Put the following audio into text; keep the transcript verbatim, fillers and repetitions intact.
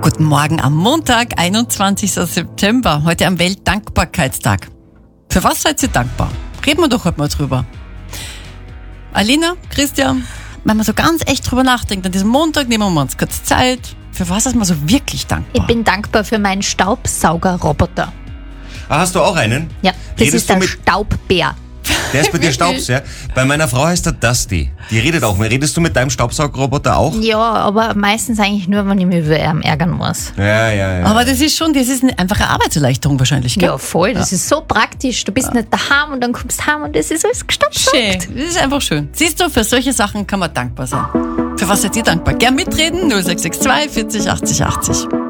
Guten Morgen am Montag, einundzwanzigsten September, heute am Weltdankbarkeitstag. Für was seid ihr dankbar? Reden wir doch heute mal drüber. Alina, Christian, wenn man so ganz echt drüber nachdenkt, an diesem Montag nehmen wir uns kurz Zeit. Für was ist man so wirklich dankbar? Ich bin dankbar für meinen Staubsaugerroboter. Ah, hast du auch einen? Ja, das Redest ist der du mit- Staubbär. Der ist bei dir Staubs, ja? Bei meiner Frau heißt er Dusty. Die redet auch mal. Redest du mit deinem Staubsaugerroboter auch? Ja, aber meistens eigentlich nur, wenn ich mich über ihn ärgern muss. Ja, ja, ja. Aber das ist schon, das ist eine einfache Arbeitserleichterung wahrscheinlich, gell? Ja, voll. Das ist so praktisch. Du bist nicht daheim und dann kommst du heim und das ist alles gestaubsaugt. Schön, das ist einfach schön. Siehst du, für solche Sachen kann man dankbar sein. Für was seid ihr dankbar? Gern mitreden, null sechs sechs zwei vierzig achtzig achtzig.